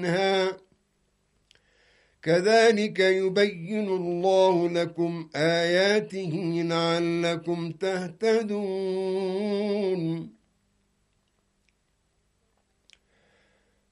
منها كذلك يبين الله لكم آياته لعلكم تهتدون